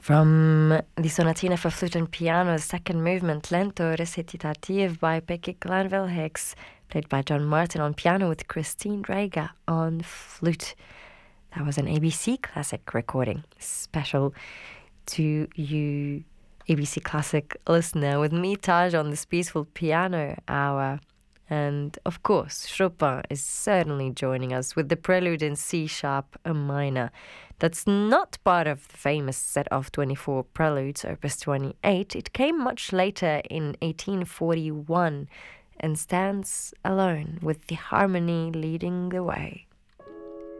From the Sonatina for Flute and Piano, second movement, Lento Recitative by Becky Glanville Hicks, played by John Martin on piano with Christine Draga on flute. That was an ABC Classic recording. Special to you, ABC Classic listener, with me, Taj, on this peaceful piano hour. And of course, Chopin is certainly joining us with the prelude in C sharp minor. That's not part of the famous set of 24 preludes, opus 28. It came much later in 1841 and stands alone with the harmony leading the way.